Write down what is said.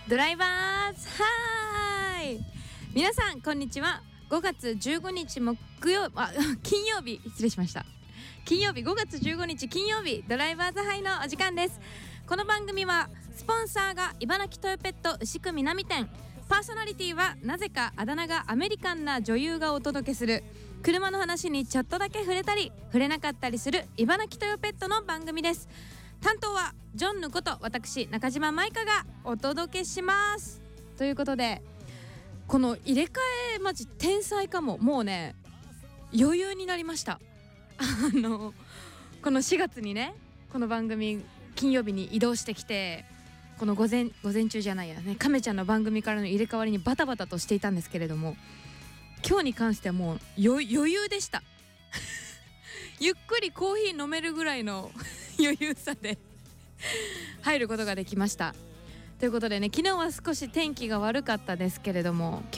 ドライバーズハイ。皆さんこんにちは。5月15日金曜日、失礼しました。金曜日、5月15日金曜日、ドライバーズハイのお時間です。この番組はスポンサーが茨城トヨペット牛久南店、パーソナリティはなぜかあだ名がアメリカンな女優がお届けする車の話にちょっとだけ触れたり触れなかったりする茨城トヨペットの番組です。担当はジョンヌこと私中島舞香がお届けします。ということで、この入れ替えマジ天才かも。もうね余裕になりました。この4月にね、この番組金曜日に移動してきて、この午前中じゃないやね、亀ちゃんの番組からの入れ替わりにバタバタとしていたんですけれども、今日に関してはもう余裕でしたゆっくりコーヒー飲めるぐらいの余裕さで入ることができました。ということでね、昨日は少し天気が悪かったですけれども、